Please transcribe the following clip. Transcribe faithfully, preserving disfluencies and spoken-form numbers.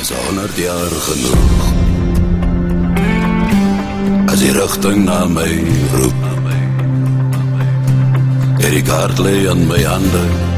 is honderd jaar genoeg. As die rigting na my roep, het die kaart lê in my hande,